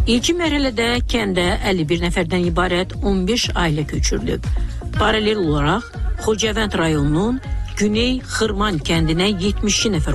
İlk mərhələdə kəndə 51 nəfərdən ibarət 15 ailə köçürülüb. Paralel olaraq Xocavənd rayonunun Güney Xırman kəndinə 72 nəfər